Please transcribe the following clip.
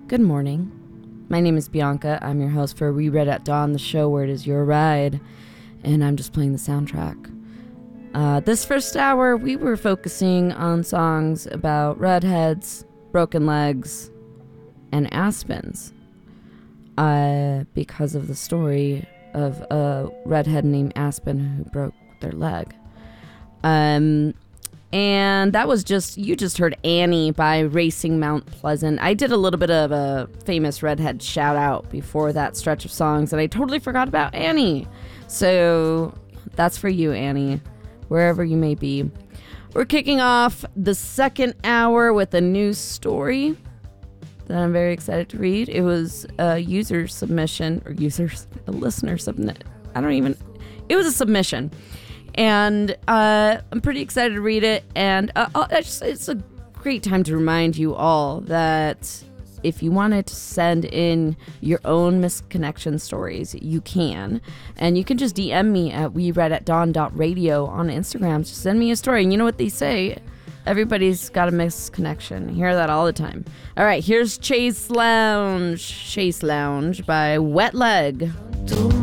Good morning. My name is Bianca. I'm your host for We Read at Dawn, the show where it is your ride, and I'm just playing the soundtrack. This first hour, we were focusing on songs about redheads, broken legs, and aspens, because of the story of a redhead named Aspen who broke their leg. And that was you just heard Annie by Racing Mount Pleasant. I did a little bit of a famous redhead shout out before that stretch of songs, and I totally forgot about Annie. So that's for you, Annie, wherever you may be. We're kicking off the second hour with a news story that I'm very excited to read. It was a listener submit. It was a submission. And I'm pretty excited to read it. And it's a great time to remind you all that if you wanted to send in your own misconnection stories, you can. And you can just DM me at wereadatdawn.radio on Instagram. Just send me a story. And you know what they say? Everybody's got a misconnection. I hear that all the time. All right, here's Chase Lounge by Wet Leg.